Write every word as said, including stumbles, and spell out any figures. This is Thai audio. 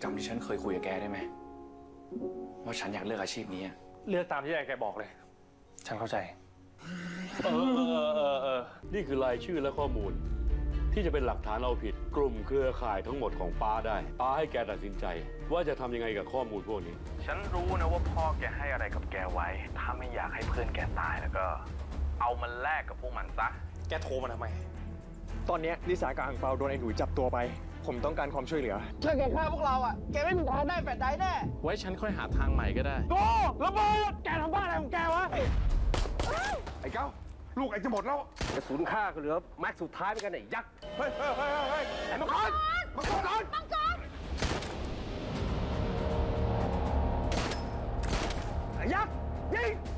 จำที่ฉันเคยคุยกับแกได้ไหมว่าฉันอยากเลือกอาชีพนี้เลือกตามที่แกบอกเลยฉันเข้าใจเออเออเออเออนี่คือรายชื่อและข้อมูลที่จะเป็นหลักฐานเอาผิดกลุ่มเครือข่ายทั้งหมดของป้าได้ป้าให้แกตัดสินใจว่าจะทำยังไงกับข้อมูลพวกนี้ฉันรู้นะว่าพ่อแกให้อะไรกับแกไว้ถ้าไม่อยากให้เพื่อนแกตายแล้วก็เอามันแลกกับพวกมันซะแกโทรมาทำไมตอนนี้ลิสากับอังเปาโดนไอ้หนุ่ยจับตัวไปผมต้องการความช่วยเหลือถ้าแกฆ่าพวกเราอ่ะแกไม่มีทางได้แฟดได้แน่ไว้ฉันค่อยหาทางใหม่ก็ได้โก้ระเบิดแกทำบ้าอะไรของแกวะไอ้เก้าลูกไอ้จะหมดแล้วกระสุนฆ่าก็เหลือแม็กสุดท้ายไปกันไอ้ยักษ์เฮ้ยเฮ้ยเฮ้ยเฮ้ยไอ้มังกรมังกรมังกรไอ้ยักษ์ยิง